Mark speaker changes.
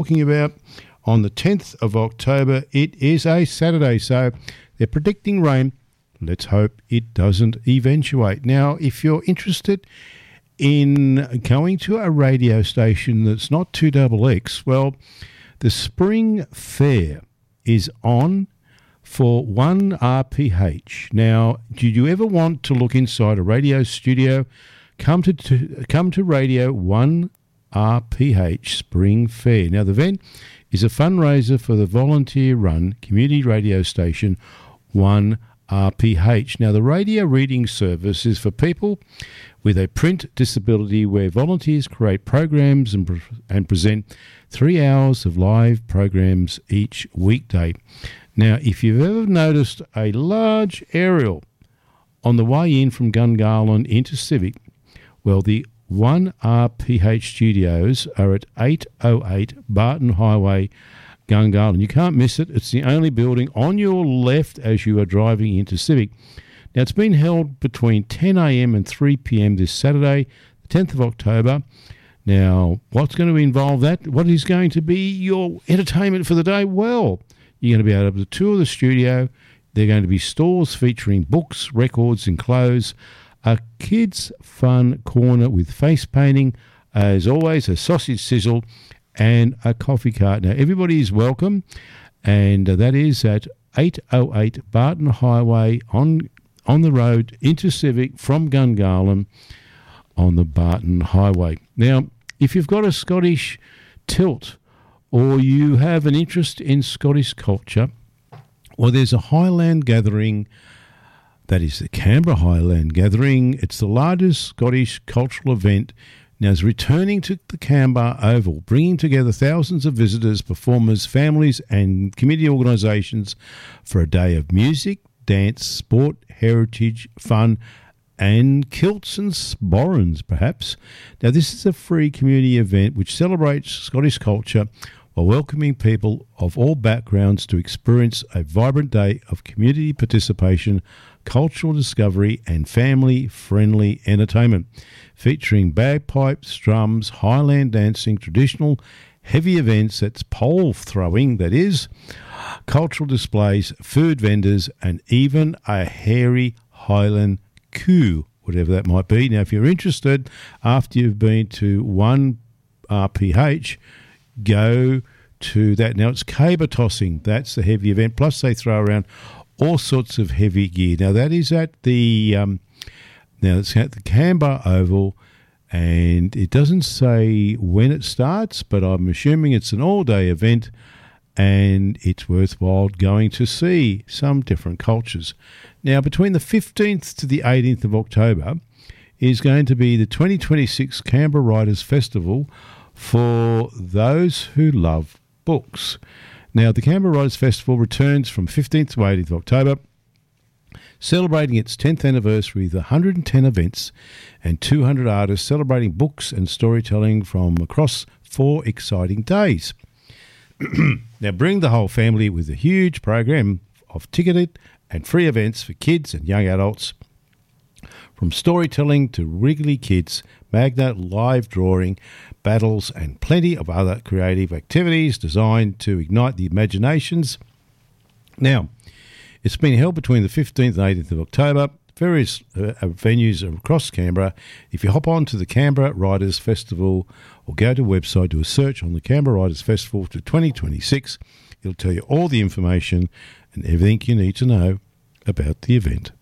Speaker 1: talking about on the 10th of October. It is a Saturday, so they're predicting rain. Let's hope it doesn't eventuate. Now, if you're interested in going to a radio station that's not 2XX, well, the Spring Fair is on for 1RPH. Now, did you ever want to look inside a radio studio? Come to Radio 1RPH Spring Fair. Now, the event is a fundraiser for the volunteer-run community radio station 1RPH. Now, the radio reading service is for people with a print disability, where volunteers create programs and present 3 hours of live programs each weekday. Now, if you've ever noticed a large aerial on the way in from Gungahlin into Civic, well, the 1RPH studios are at 808 Barton Highway, Gungahlin. You can't miss it. It's the only building on your left as you are driving into Civic. Now, it's been held between 10 a.m. and 3 p.m. this Saturday, the 10th of October. Now, what's going to involve that? What is going to be your entertainment for the day? Well, you're going to be able to tour the studio. There are going to be stalls featuring books, records and clothes, a kids' fun corner with face painting, as always, a sausage sizzle and a coffee cart. Now, everybody is welcome, and that is at 808 Barton Highway on the road into Civic from Gungahlin on the Barton Highway. Now, if you've got a Scottish tilt or you have an interest in Scottish culture, well, there's a Highland Gathering. That is the Canberra Highland Gathering. It's the largest Scottish cultural event. Now, it's returning to the Canberra Oval, bringing together thousands of visitors, performers, families and community organisations for a day of music, dance, sport, heritage, fun and kilts and sporrans, perhaps. Now, this is a free community event which celebrates Scottish culture while welcoming people of all backgrounds to experience a vibrant day of community participation, cultural discovery and family-friendly entertainment, featuring bagpipes, drums, Highland dancing, traditional heavy events, that's pole throwing, that is, cultural displays, food vendors, and even a hairy Highland coup, whatever that might be. Now, if you're interested, after you've been to 1RPH, go to that. Now, it's caber tossing. That's the heavy event. Plus, they throw around all sorts of heavy gear. Now, that is at the it's at the Canberra Oval, and it doesn't say when it starts, but I'm assuming it's an all-day event, and it's worthwhile going to see some different cultures. Now, between the 15th to the 18th of October is going to be the 2026 Canberra Writers Festival for those who love books. Now, the Canberra Writers Festival returns from 15th to 18th of October, celebrating its 10th anniversary with 110 events and 200 artists celebrating books and storytelling from across 4 exciting days. Now, bring the whole family with a huge program of ticketed and free events for kids and young adults, from storytelling to Wrigley Kids, magnet, live drawing, battles, and plenty of other creative activities designed to ignite the imaginations. Now, it's been held between the 15th and 18th of October, various venues across Canberra. If you hop on to the Canberra Writers Festival or go to the website, do a search on the Canberra Writers Festival to 2026, it'll tell you all the information and everything you need to know about the event.